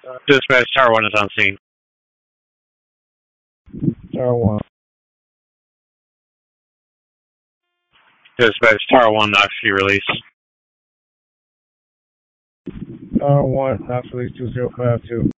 Dispatch, Tower 1 is on scene. Tower 1. Dispatch, Tower 1, oxy release. Tower 1, Knox release 2052.